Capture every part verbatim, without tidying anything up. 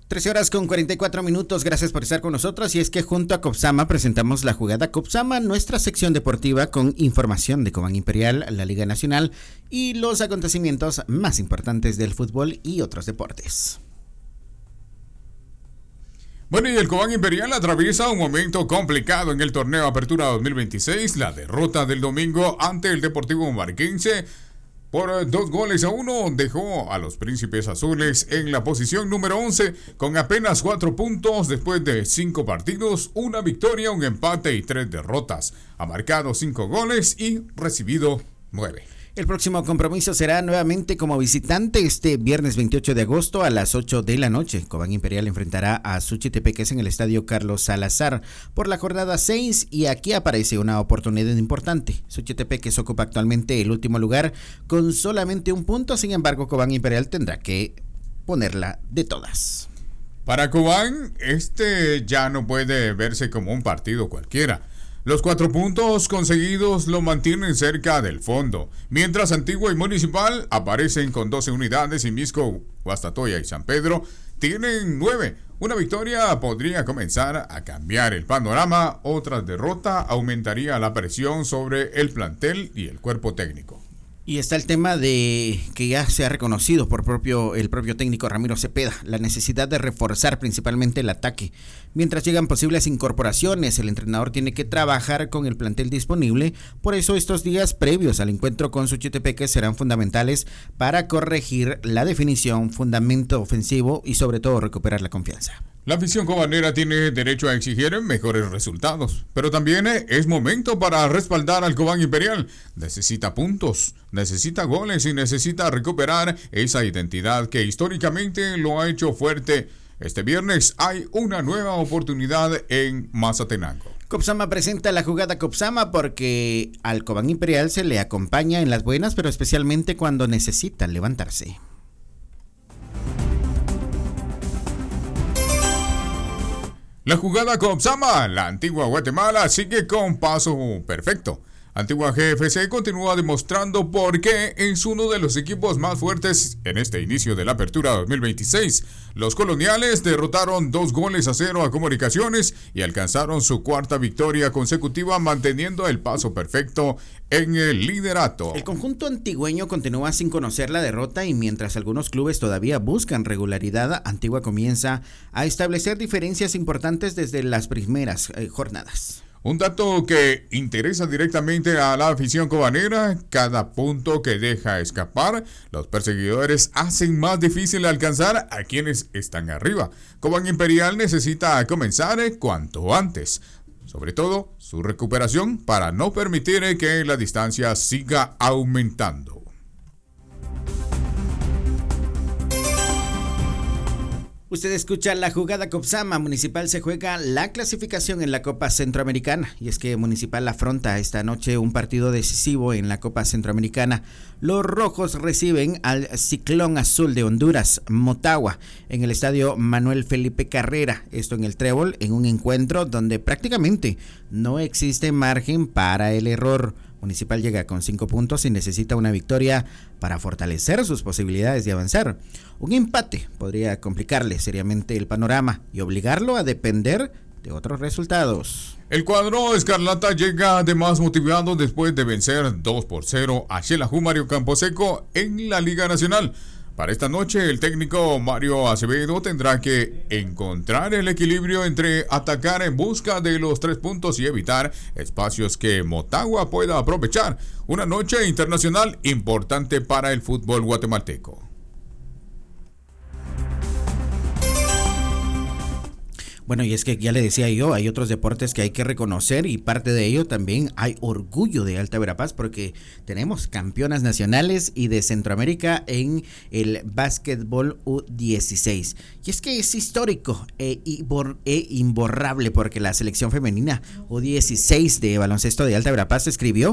trece horas con cuarenta y cuatro minutos, gracias por estar con nosotros. Y es que junto a Copsama presentamos la jugada Copsama, nuestra sección deportiva con información de Cobán Imperial, la Liga Nacional y los acontecimientos más importantes del fútbol y otros deportes. Bueno, y el Cobán Imperial atraviesa un momento complicado en el torneo Apertura dos mil veintiséis, la derrota del domingo ante el Deportivo Marquense por dos goles a uno dejó a los Príncipes Azules en la posición número once con apenas cuatro puntos después de cinco partidos, una victoria, un empate y tres derrotas. Ha marcado cinco goles y recibido nueve. El próximo compromiso será nuevamente como visitante este viernes veintiocho de agosto a las ocho de la noche. Cobán Imperial enfrentará a Suchitepeques en el estadio Carlos Salazar por la jornada seis y aquí aparece una oportunidad importante. Suchitepeques ocupa actualmente el último lugar con solamente un punto, sin embargo Cobán Imperial tendrá que ponerla de todas. Para Cobán, este ya no puede verse como un partido cualquiera. Los cuatro puntos conseguidos lo mantienen cerca del fondo, mientras Antigua y Municipal aparecen con doce unidades y Misco, Guastatoya y San Pedro tienen nueve. Una victoria podría comenzar a cambiar el panorama, otra derrota aumentaría la presión sobre el plantel y el cuerpo técnico. Y está el tema de que ya se ha reconocido por propio el propio técnico Ramiro Cepeda, la necesidad de reforzar principalmente el ataque. Mientras llegan posibles incorporaciones, el entrenador tiene que trabajar con el plantel disponible, por eso estos días previos al encuentro con Suchitepeques serán fundamentales para corregir la definición, fundamento ofensivo y sobre todo recuperar la confianza. La afición cobanera tiene derecho a exigir mejores resultados, pero también es momento para respaldar al Cobán Imperial. Necesita puntos, necesita goles y necesita recuperar esa identidad que históricamente lo ha hecho fuerte. Este viernes hay una nueva oportunidad en Mazatenango. Copsama presenta la jugada Copsama porque al Cobán Imperial se le acompaña en las buenas, pero especialmente cuando necesita levantarse. La jugada Copsama, la Antigua Guatemala sigue con paso perfecto. Antigua G F C continúa demostrando por qué es uno de los equipos más fuertes en este inicio de la Apertura dos mil veintiséis. Los coloniales derrotaron dos goles a cero a Comunicaciones y alcanzaron su cuarta victoria consecutiva, manteniendo el paso perfecto en el liderato. El conjunto antigüeño continúa sin conocer la derrota y mientras algunos clubes todavía buscan regularidad, Antigua comienza a establecer diferencias importantes desde las primeras eh, jornadas. Un dato que interesa directamente a la afición cobanera: cada punto que deja escapar, los perseguidores hacen más difícil alcanzar a quienes están arriba. Cobán Imperial necesita comenzar cuanto antes, sobre todo su recuperación, para no permitir que la distancia siga aumentando. Usted escucha la jugada Copsama. Municipal se juega la clasificación en la Copa Centroamericana y es que Municipal afronta esta noche un partido decisivo en la Copa Centroamericana. Los rojos reciben al Ciclón Azul de Honduras, Motagua, en el estadio Manuel Felipe Carrera, esto en el Trébol, en un encuentro donde prácticamente no existe margen para el error. Municipal llega con cinco puntos y necesita una victoria para fortalecer sus posibilidades de avanzar. Un empate podría complicarle seriamente el panorama y obligarlo a depender de otros resultados. El cuadro escarlata llega además motivado después de vencer dos por cero a Xelajú Mario Camposeco en la Liga Nacional. Para esta noche, el técnico Mario Acevedo tendrá que encontrar el equilibrio entre atacar en busca de los tres puntos y evitar espacios que Motagua pueda aprovechar. Una noche internacional importante para el fútbol guatemalteco. Bueno, y es que ya le decía yo, hay otros deportes que hay que reconocer y parte de ello también hay orgullo de Alta Verapaz porque tenemos campeonas nacionales y de Centroamérica en el básquetbol U dieciséis. Y es que es histórico e, e imborrable porque la selección femenina U dieciséis de baloncesto de Alta Verapaz escribió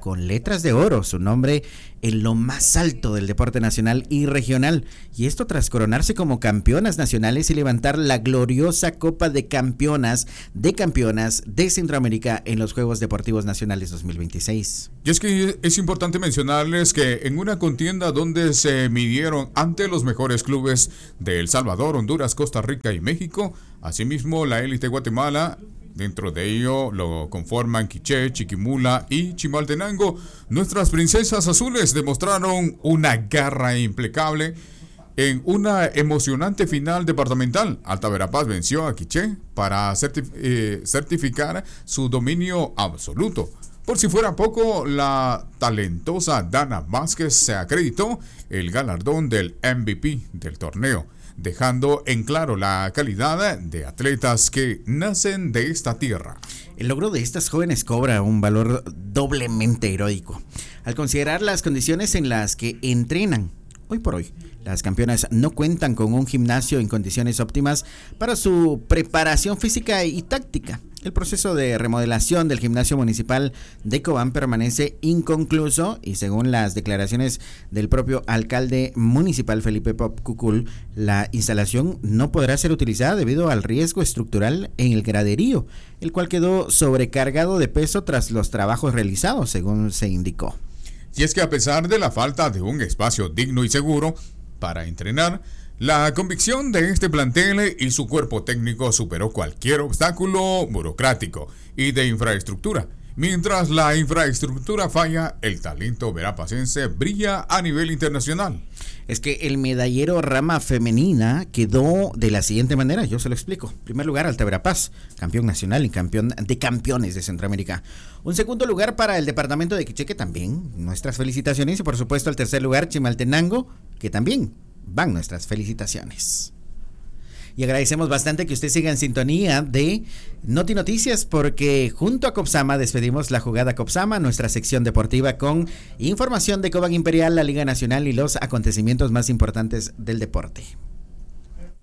con letras de oro su nombre en lo más alto del deporte nacional y regional, y esto tras coronarse como campeonas nacionales y levantar la gloriosa Copa de Campeonas de Campeonas de Centroamérica en los Juegos Deportivos Nacionales dos mil veintiséis. Y es que es importante mencionarles que en una contienda donde se midieron ante los mejores clubes de El Salvador, Honduras, Costa Rica y México, asimismo la élite Guatemala, dentro de ello lo conforman Quiché, Chiquimula y Chimaltenango, nuestras princesas azules demostraron una garra implacable en una emocionante final departamental. Alta Verapaz venció a Quiché para certif- eh, certificar su dominio absoluto. Por si fuera poco, la talentosa Dana Vázquez se acreditó el galardón del M V P del torneo, dejando en claro la calidad de atletas que nacen de esta tierra. El logro de estas jóvenes cobra un valor doblemente heroico, al considerar las condiciones en las que entrenan. Hoy por hoy, las campeonas no cuentan con un gimnasio en condiciones óptimas para su preparación física y táctica. El proceso de remodelación del gimnasio municipal de Cobán permanece inconcluso y según las declaraciones del propio alcalde municipal Felipe Pop Cucul, la instalación no podrá ser utilizada debido al riesgo estructural en el graderío, el cual quedó sobrecargado de peso tras los trabajos realizados, según se indicó. Y es que a pesar de la falta de un espacio digno y seguro para entrenar, la convicción de este plantel y su cuerpo técnico superó cualquier obstáculo burocrático y de infraestructura. Mientras la infraestructura falla, el talento verapacense brilla a nivel internacional. Es que el medallero rama femenina quedó de la siguiente manera, yo se lo explico. En primer lugar, Alta Verapaz, campeón nacional y campeón de campeones de Centroamérica. Un segundo lugar para el departamento de Quiché, que también nuestras felicitaciones. Y por supuesto, al tercer lugar, Chimaltenango, que también van nuestras felicitaciones. Y agradecemos bastante que usted siga en sintonía de Noti Noticias, porque junto a Copsama despedimos la jugada Copsama, nuestra sección deportiva con información de Cobán Imperial, la Liga Nacional y los acontecimientos más importantes del deporte.